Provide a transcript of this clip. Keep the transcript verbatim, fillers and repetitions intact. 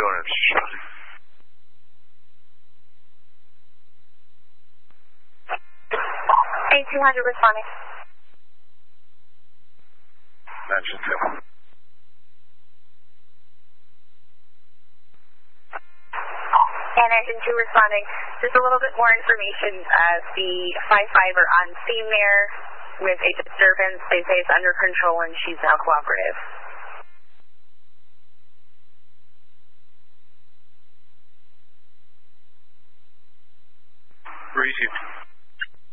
doing, responding? A two hundred responding. Mention two. And engine two responding. Just a little bit more information. Uh, the five five are on scene there with a disturbance. They say it's under control and she's now cooperative. Received.